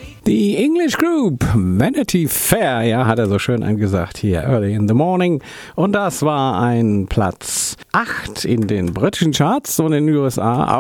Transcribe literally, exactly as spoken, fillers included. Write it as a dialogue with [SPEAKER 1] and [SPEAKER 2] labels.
[SPEAKER 1] Die English Group, Vanity Fair, ja, hat er so schön angesagt hier, Early in the Morning. Und das war ein Platz acht in den britischen Charts und in den U S A.